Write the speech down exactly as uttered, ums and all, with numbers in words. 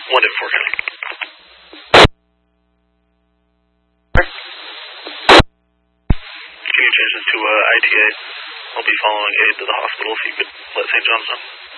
one in four County. Can you change this to uh, I T A? I'll be following aid to the hospital if you could let Saint John's know.